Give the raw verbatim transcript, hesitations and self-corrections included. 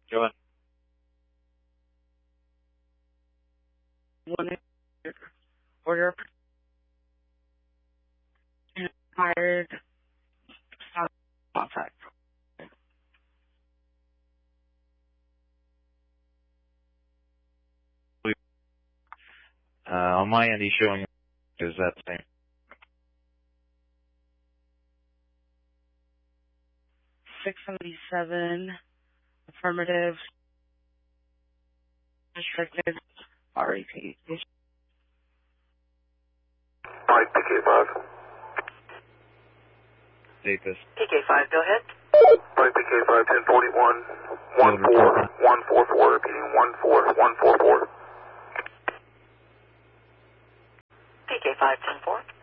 Go ahead. One order hired contact. Uh, on my end, he's showing is that same. six seventy-seven, affirmative, restricted, R E P. Mike, P K five. Date this. P K five, go ahead. Mike, P K five, ten forty-one, one four, one four four, repeating one four, one four four. P K five, ten four.